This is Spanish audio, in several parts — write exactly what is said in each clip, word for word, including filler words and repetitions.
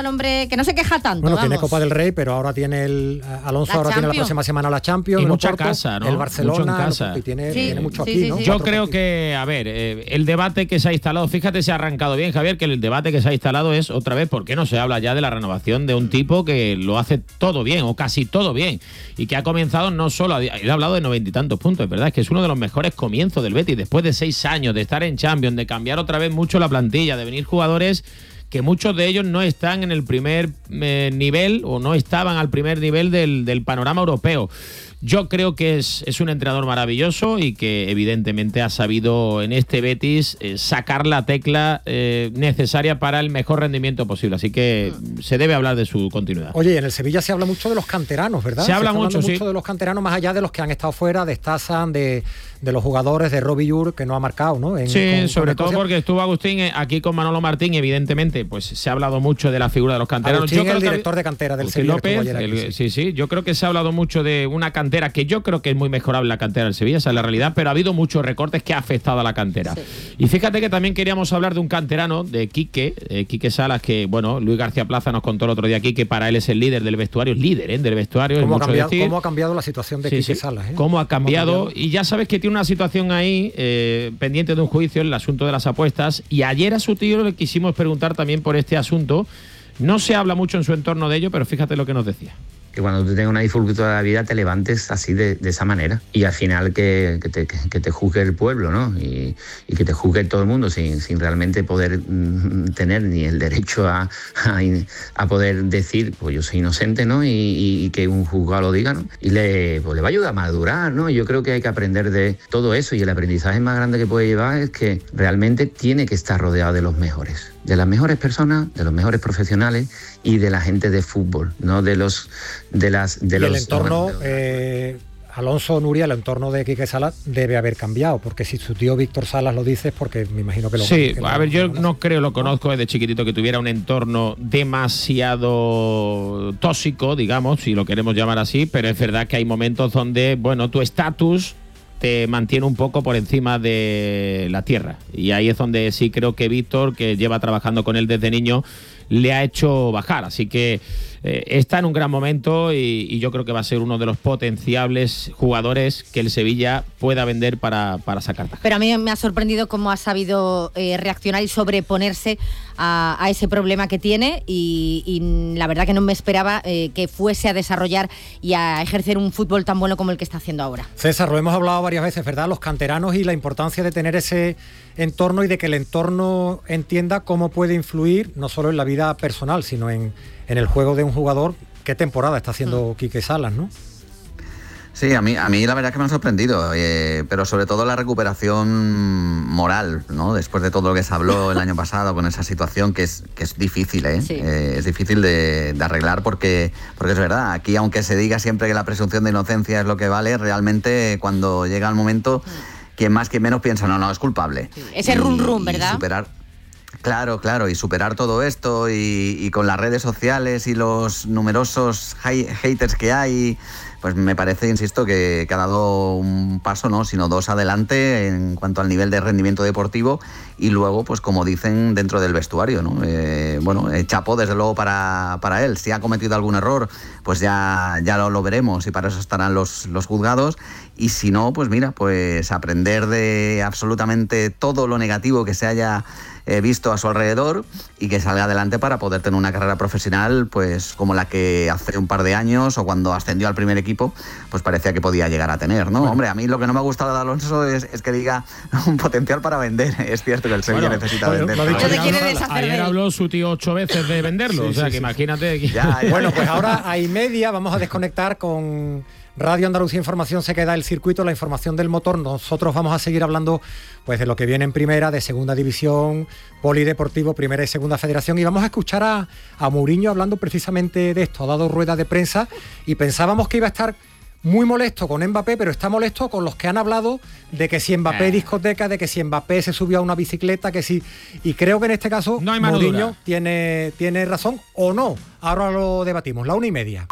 el hombre que no se queja tanto. Bueno, vamos. tiene Copa del Rey, pero ahora tiene el Alonso, La ahora Champions. tiene la próxima semana la Champions. Y el mucha Oporto, casa, ¿no? El Barcelona, Mucho en casa. y tiene, Sí, tiene mucho sí, aquí, sí, ¿no? sí. Yo Cuatro creo partidos. que, a ver, eh, el debate que se ha instalado, fíjate si ha arrancado bien, Javier, que el debate que se ha instalado es otra vez, ¿por qué no se habla ya de la renovación de un tipo que lo hace todo bien o casi todo bien? Y que ha comenzado no solo, a, él ha hablado de noventa y tantos puntos, ¿verdad? Es que es uno de los mejores comienzos del Betis, después de seis años de estar en Champions, de cambiar otra vez mucho la plantilla, de venir jugadores que muchos de ellos no están en el primer eh, nivel o no estaban al primer nivel del, del panorama europeo. Yo creo que es, es un entrenador maravilloso y que evidentemente ha sabido en este Betis eh, sacar la tecla eh, necesaria para el mejor rendimiento posible. Así que se debe hablar de su continuidad. Oye, en el Sevilla se habla mucho de los canteranos, ¿verdad? Se habla está mucho, mucho sí. de los canteranos, más allá de los que han estado fuera, de Stazan, de, de los jugadores, de Robbie Yur, que no ha marcado, ¿no? En, Sí, con, sobre con todo Escocia. porque estuvo Agustín eh, aquí con Manolo Martín, evidentemente, pues se ha hablado mucho de la figura de los canteranos. Agustín, Yo creo el que- director de cantera del Agustín Sevilla, que López, estuvo ayer aquí, el- sí. sí, sí, yo creo que se ha hablado mucho de una cantera que yo creo que es muy mejorable la cantera del Sevilla, esa es la realidad, pero ha habido muchos recortes que ha afectado a la cantera. Sí. Y fíjate que también queríamos hablar de un canterano, de Quique, eh, Quique Salas, que, bueno, Luis García Plaza nos contó el otro día aquí que para él es el líder del vestuario, es líder, ¿eh? Del vestuario, es ¿Cómo ha, mucho cambiado, decir. cómo ha cambiado la situación de Sí, Quique sí. Salas? ¿eh? ¿Cómo ha cambiado? ¿Cómo ha cambiado? Y ya sabes que tiene una situación ahí eh, pendiente de un juicio, el asunto de las apuestas. Y ayer a su tío le quisimos preguntar también por este asunto. No se habla mucho en su entorno de ello, pero fíjate lo que nos decía. Que cuando tú tengas una dificultad de la vida te levantes así de, de esa manera y al final que, que, te, que te juzgue el pueblo, ¿no? Y, y que te juzgue todo el mundo sin, sin realmente poder mm, tener ni el derecho a, a, a poder decir, pues yo soy inocente, ¿no? Y, y, y que un juzgado lo diga, ¿no? Y le, pues le va a ayudar a madurar, ¿no? Yo creo que hay que aprender de todo eso y el aprendizaje más grande que puede llevar es que realmente tiene que estar rodeado de los mejores, de las mejores personas, de los mejores profesionales y de la gente de fútbol, no de los de las de y los el entorno, de los- eh, Alonso, Nuria, el entorno de Quique Salas debe haber cambiado, porque si su tío Víctor Salas lo dice es porque me imagino que lo Sí, que lo- a ver, yo lo- no creo, lo conozco desde chiquitito, que tuviera un entorno demasiado tóxico, digamos, si lo queremos llamar así, pero es verdad que hay momentos donde, bueno, tu estatus te mantiene un poco por encima de la tierra. Y ahí es donde sí creo que Víctor, que lleva trabajando con él desde niño, le ha hecho bajar. Así que eh, está en un gran momento y, y yo creo que va a ser uno de los potenciables jugadores que el Sevilla pueda vender para, para sacar taja. Pero a mí me ha sorprendido cómo ha sabido eh, reaccionar y sobreponerse a, a ese problema que tiene y, y la verdad que no me esperaba eh, que fuese a desarrollar y a ejercer un fútbol tan bueno como el que está haciendo ahora. César, lo hemos hablado varias veces, ¿verdad? Los canteranos y la importancia de tener ese entorno y de que el entorno entienda cómo puede influir no solo en la vida personal, sino en, en el juego de un jugador. ¿Qué temporada está haciendo Quique Salas, no? Sí, a mí, a mí la verdad es que me ha sorprendido, eh, pero sobre todo la recuperación moral, ¿no? Después de todo lo que se habló el año pasado con esa situación que es, que es difícil, ¿eh? Sí. Eh, es difícil de, de arreglar porque, porque es verdad, aquí aunque se diga siempre que la presunción de inocencia es lo que vale, realmente cuando llega el momento, quien más, quien menos piensa, no, no, es culpable. Sí. Ese rum rum, Y ¿verdad? superar, claro, claro, y superar todo esto y, y con las redes sociales y los numerosos hay- haters que hay, pues me parece, insisto, que, que ha dado un paso, no, sino dos adelante en cuanto al nivel de rendimiento deportivo y luego, pues como dicen, dentro del vestuario, ¿no? Eh, bueno, eh, chapó desde luego para, para él. Si ha cometido algún error, pues ya, ya lo, lo veremos y para eso estarán los, los juzgados. Y si no, pues mira, pues aprender de absolutamente todo lo negativo que se haya eh, visto a su alrededor y que salga adelante para poder tener una carrera profesional pues como la que hace un par de años o cuando ascendió al primer equipo pues parecía que podía llegar a tener, ¿no? Bueno. Hombre, a mí lo que no me ha gustado de Alonso es, es que diga un potencial para vender. Es cierto que el Sevilla Bueno, necesita bueno, vender. lo ha dicho No te ya, quiere ¿no? deshacer de Ayer él. habló su tío ocho veces de venderlo, Sí, o sea sí, que sí. imagínate. que- Ya, ya. Bueno, pues ahora a y media vamos a desconectar con Radio Andalucía Información, se queda el circuito, la información del motor. Nosotros vamos a seguir hablando pues de lo que viene en primera, de segunda división, polideportivo, primera y segunda federación, y vamos a escuchar a, a Mourinho hablando precisamente de esto. Ha dado rueda de prensa y pensábamos que iba a estar muy molesto con Mbappé, pero está molesto con los que han hablado de que si Mbappé Eh. discoteca, de que si Mbappé se subió a una bicicleta, que sí. Y creo que en este caso No hay mano Mourinho dura. tiene, tiene razón o no. Ahora lo debatimos. La una y media.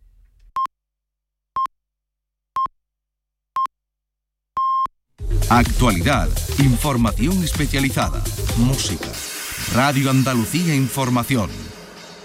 Actualidad, información especializada, música. Radio Andalucía Información.